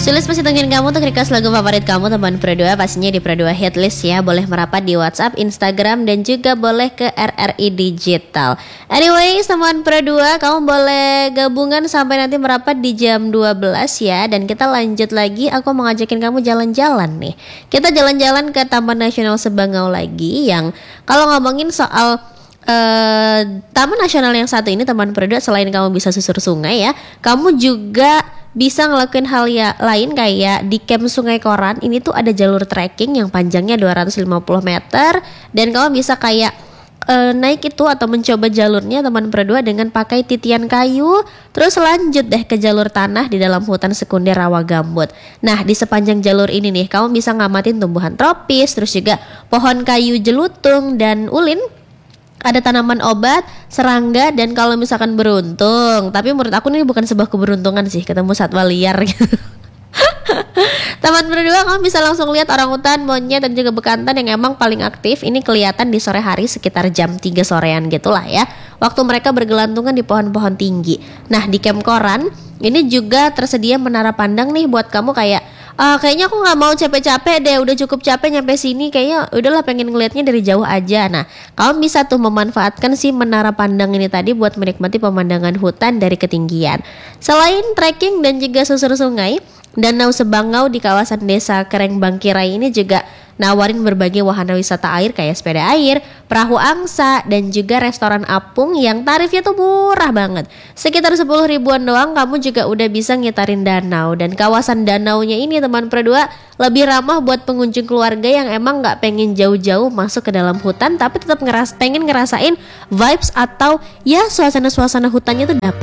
Sulis masih tungguin kamu untuk request lagu favorit kamu teman Pro2, pastinya di Pro2 Hitlist ya. Boleh merapat di WhatsApp, Instagram, dan juga boleh ke RRI Digital. Anyway, teman Pro2, kamu boleh gabungan sampai nanti merapat di jam 12 ya. Dan kita lanjut lagi, aku mau ngajakin kamu jalan-jalan nih. Kita jalan-jalan ke Taman Nasional Sebangau lagi, yang kalau ngomongin soal Taman Nasional yang satu ini teman Pro2, selain kamu bisa susur sungai ya, kamu juga bisa ngelakuin hal lain kayak di Camp Sungai Koran. Ini tuh ada jalur trekking yang panjangnya 250 meter, dan kamu bisa kayak naik itu atau mencoba jalurnya teman Pro2 dengan pakai titian kayu. Terus lanjut deh ke jalur tanah di dalam hutan sekunder rawa gambut. Nah, di sepanjang jalur ini nih kamu bisa ngamatin tumbuhan tropis, terus juga pohon kayu jelutung dan ulin. Ada tanaman obat, serangga, dan kalau misalkan beruntung, tapi menurut aku ini bukan sebuah keberuntungan sih, ketemu satwa liar gitu. Taman Pro2 kamu bisa langsung lihat orangutan, monyet, dan juga bekantan yang emang paling aktif. Ini kelihatan di sore hari sekitar jam 3 sorean gitulah ya, waktu mereka bergelantungan di pohon-pohon tinggi. Nah, di Camp Koran ini juga tersedia menara pandang nih buat kamu kayak kayaknya aku nggak mau capek-capek deh, udah cukup capek nyampe sini, kayaknya udahlah pengen ngelihatnya dari jauh aja. Nah, kamu bisa tuh memanfaatkan si menara pandang ini tadi buat menikmati pemandangan hutan dari ketinggian. Selain trekking dan juga susur sungai, Danau Sebangau di kawasan Desa Kereng Bangkirai ini juga nawarin berbagai wahana wisata air kayak sepeda air, perahu angsa, dan juga restoran apung yang tarifnya tuh murah banget. Sekitar 10 ribuan doang kamu juga udah bisa ngitarin danau. Dan kawasan danaunya ini teman Pro2 lebih ramah buat pengunjung keluarga yang emang gak pengen jauh-jauh masuk ke dalam hutan, tapi tetap pengen ngerasain vibes atau ya suasana-suasana hutannya tuh dapet